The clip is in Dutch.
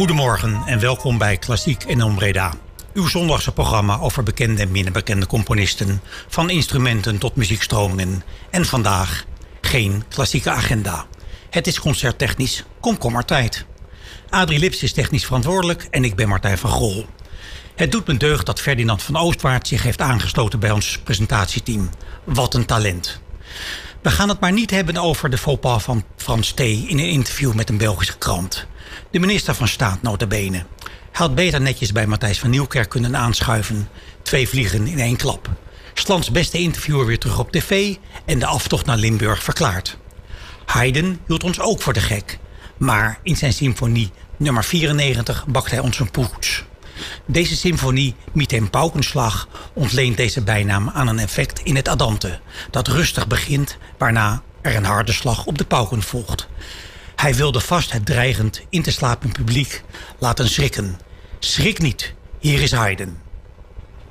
Goedemorgen en welkom bij Klassiek en Om Breda. Uw zondagse programma over bekende en minder bekende componisten, van instrumenten tot muziekstromingen. En vandaag geen klassieke agenda. Het is concerttechnisch komkommertijd. Adrie Lips is technisch verantwoordelijk en ik ben Martijn van Grol. Het doet me deugd dat Ferdinand van Oostwaard zich heeft aangesloten bij ons presentatieteam. Wat een talent. We gaan het maar niet hebben over de faux pas van Frans T. in een interview met een Belgische krant. De minister van Staat nota bene. Hij had beter netjes bij Matthijs van Nieuwkerk kunnen aanschuiven. 2 vliegen in 1 klap. 's Lands beste interviewer weer terug op tv en de aftocht naar Limburg verklaard. Haydn hield ons ook voor de gek. Maar in zijn symfonie nummer 94 bakt hij ons een poets. Deze symfonie, Mit en Paukenslag, ontleent deze bijnaam aan een effect in het Andante, dat rustig begint, waarna er een harde slag op de pauken volgt. Hij wilde vast het dreigend in te slapen publiek laten schrikken. Schrik niet, hier is Haydn.